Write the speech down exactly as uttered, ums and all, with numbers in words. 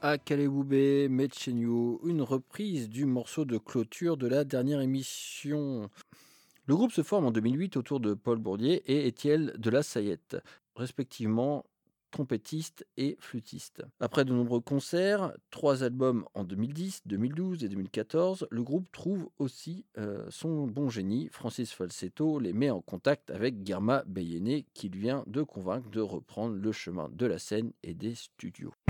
Akalewube Mechenyu, une reprise du morceau de clôture de la dernière émission. Le groupe se forme en deux mille huit autour de Paul Bourdier et Étienne de la Sayette, respectivement trompettiste et flûtiste. Après de nombreux concerts, trois albums en deux mille dix, deux mille douze et deux mille quatorze, le groupe trouve aussi euh, son bon génie. Francis Falsetto les met en contact avec Guerma Beyene qui vient de convaincre de reprendre le chemin de la scène et des studios.